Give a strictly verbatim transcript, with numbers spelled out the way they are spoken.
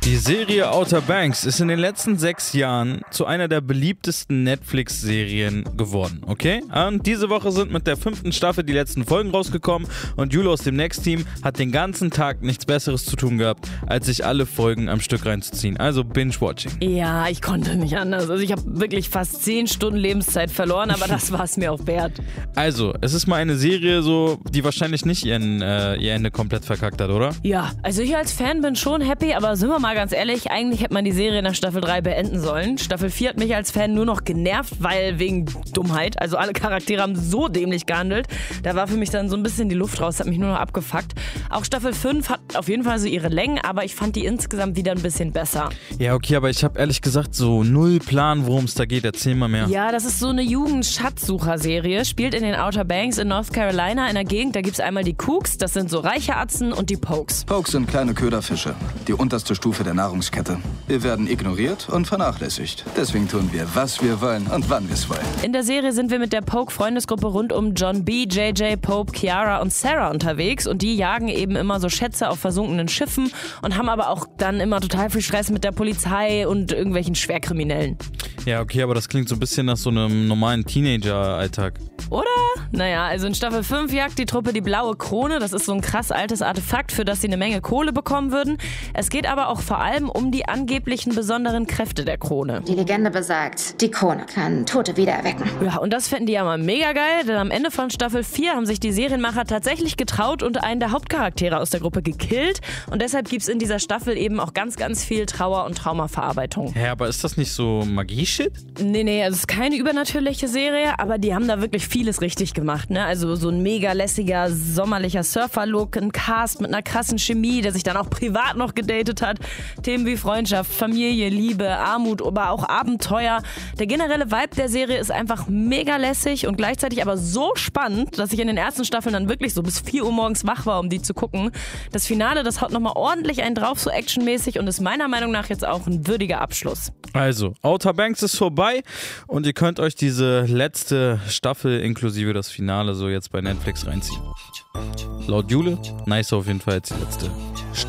Die Serie Outer Banks ist in den letzten sechs Jahren zu einer der beliebtesten Netflix-Serien geworden, okay? Und diese Woche sind mit der fünften Staffel die letzten Folgen rausgekommen und Jule aus dem Next-Team hat den ganzen Tag nichts Besseres zu tun gehabt, als sich alle Folgen am Stück reinzuziehen. Also Binge-Watching. Ja, ich konnte nicht anders. Also ich habe wirklich fast zehn Stunden Lebenszeit verloren, aber das war es mir auch wert. Also, es ist mal eine Serie, so, die wahrscheinlich nicht ihren, äh, ihr Ende komplett verkackt hat, oder? Ja, also ich als Fan bin schon happy, aber sind wir mal ganz ehrlich, eigentlich hätte man die Serie nach Staffel drei beenden sollen. Staffel vier hat mich als Fan nur noch genervt, weil wegen Dummheit. Also alle Charaktere haben so dämlich gehandelt. Da war für mich dann so ein bisschen die Luft raus, hat mich nur noch abgefuckt. Auch Staffel fünf hat auf jeden Fall so ihre Längen, aber ich fand die insgesamt wieder ein bisschen besser. Ja, okay, aber ich habe ehrlich gesagt so null Plan, worum es da geht. Erzähl mal mehr. Ja, das ist so eine Jugend-Schatzsucher-Serie. Spielt in den Outer Banks in North Carolina in der Gegend. Da gibt es einmal die Cooks, das sind so reiche Atzen, und die Pokes. Pokes sind kleine Köderfische, die unterste Stufe der Nahrungskette. Wir werden ignoriert und vernachlässigt. Deswegen tun wir, was wir wollen und wann wir es wollen. In der Serie sind wir mit der Poke-Freundesgruppe rund um John B., J J, Pope, Kiara und Sarah unterwegs und die jagen eben immer so Schätze auf versunkenen Schiffen und haben aber auch dann immer total viel Stress mit der Polizei und irgendwelchen Schwerkriminellen. Ja, okay, aber das klingt so ein bisschen nach so einem normalen Teenager-Alltag. Oder? Naja, also in Staffel fünf jagt die Truppe die blaue Krone. Das ist so ein krass altes Artefakt, für das sie eine Menge Kohle bekommen würden. Es geht aber auch vor allem um die angeblichen besonderen Kräfte der Krone. Die Legende besagt, die Krone kann Tote wieder erwecken. Ja, und das fänden die ja mal mega geil, denn am Ende von Staffel vier haben sich die Serienmacher tatsächlich getraut und einen der Hauptcharaktere aus der Gruppe gekillt. Und deshalb gibt es in dieser Staffel eben auch ganz, ganz viel Trauer- und Traumaverarbeitung. Hä, aber ist das nicht so Magie-Shit? Nee, nee, also es ist keine übernatürliche Serie, aber die haben da wirklich vieles richtig gemacht, ne? Also so ein mega lässiger, sommerlicher Surfer-Look, ein Cast mit einer krassen Chemie, der sich dann auch privat noch gedatet hat. Themen wie Freundschaft, Familie, Liebe, Armut, aber auch Abenteuer. Der generelle Vibe der Serie ist einfach mega lässig und gleichzeitig aber so spannend, dass ich in den ersten Staffeln dann wirklich so bis vier Uhr morgens wach war, um die zu gucken. Das Finale, das haut nochmal ordentlich einen drauf, so actionmäßig, und ist meiner Meinung nach jetzt auch ein würdiger Abschluss. Also, Outer Banks ist vorbei und ihr könnt euch diese letzte Staffel inklusive das Finale so jetzt bei Netflix reinziehen. Laut Jule, nice auf jeden Fall als die letzte.